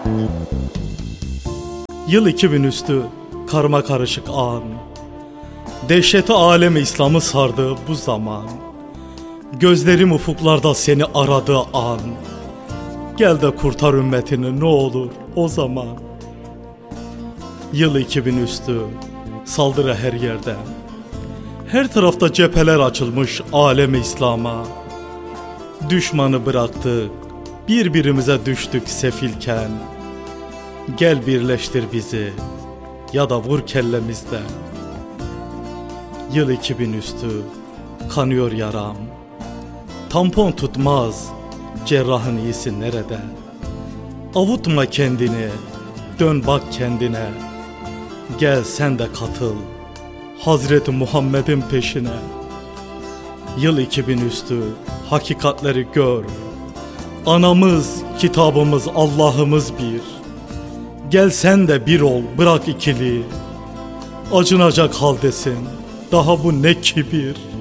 Yıl 2000 üstü karma karışık an, dehşeti alemi İslam'ı sardı bu zaman. Gözlerim ufuklarda seni aradığı an, gel de kurtar ümmetini ne olur o zaman. Yıl 2000 üstü saldırı her yerden, her tarafta cepheler açılmış alemi İslam'a. Düşmanı bıraktık, birbirimize düştük sefilken. Gel birleştir bizi ya da vur kellemizden. Yıl 2000 üstü kanıyor yaram, tampon tutmaz, cerrahın iyisi nerede? Avutma kendini, dön bak kendine. Gel sen de katıl Hazreti Muhammed'in peşine. Yıl 2000 üstü hakikatleri gör, anamız, kitabımız, Allah'ımız bir. Gel sen de bir ol, bırak ikili. Acınacak haldesin, daha bu ne kibir.